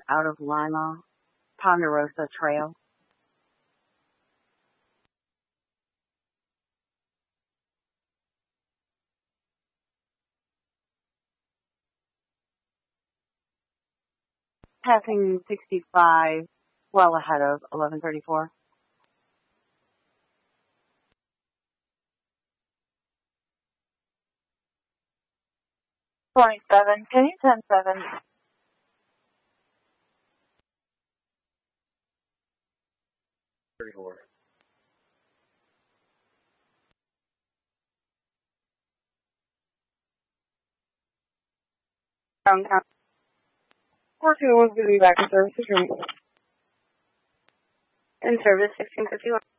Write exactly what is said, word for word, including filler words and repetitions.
out of Lima, Ponderosa Trail. Passing sixty-five, well ahead of eleven thirty-four. Point seven, can you ten seven? thirty-four. Downtown. four two one's going to be back in service. In service, sixteen fifty-one.